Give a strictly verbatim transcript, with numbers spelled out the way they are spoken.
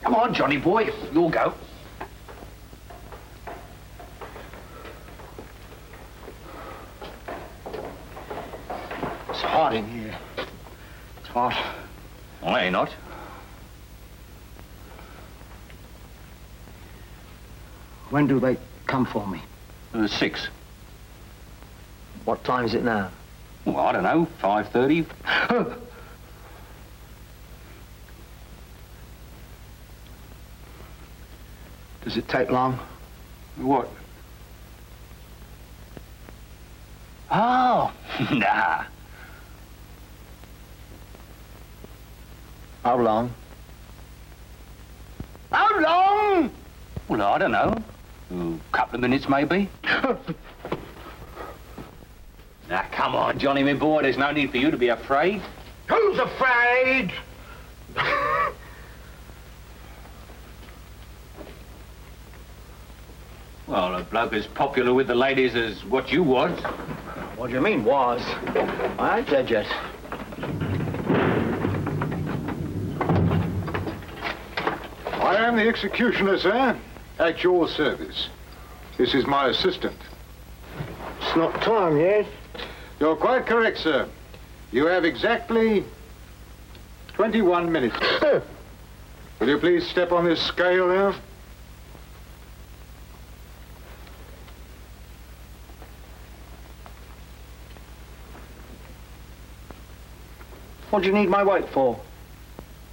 Come on, Johnny boy, you'll go. It's hot in here. It's hot. Well, ain't not. When do they come for me? Uh, six. What time is it now? Well, I don't know, five thirty. Does it take long? What? Oh, nah. How long? How long? Well, I don't know. A couple of minutes, maybe. Now, come on, Johnny, my boy. There's no need for you to be afraid. Who's afraid? Well, a bloke as popular with the ladies as what you was. What do you mean, was? I ain't dead yet. I am the executioner, sir, at your service. This is my assistant. It's not time yet. You're quite correct, sir. You have exactly twenty-one minutes. Will you please step on this scale now? What do you need my weight for?